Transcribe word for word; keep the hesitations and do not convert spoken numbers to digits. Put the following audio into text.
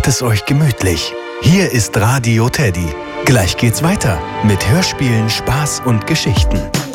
Macht es euch gemütlich. Hier ist Radio Teddy. Gleich geht's weiter mit Hörspielen, Spaß und Geschichten.